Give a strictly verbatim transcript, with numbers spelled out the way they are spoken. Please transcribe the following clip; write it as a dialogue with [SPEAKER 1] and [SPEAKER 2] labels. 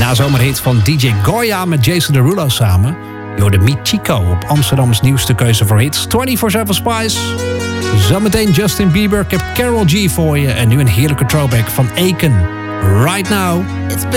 [SPEAKER 1] nazomerhit van D J Goya met Jason Derulo samen. Je hoorde Meet Chico op Amsterdams nieuwste keuze voor hits. vierentwintig zeven Spice. Zometeen Justin Bieber. Ik heb Karol G voor je. En nu een heerlijke throwback van Aiken. Right Now.
[SPEAKER 2] It's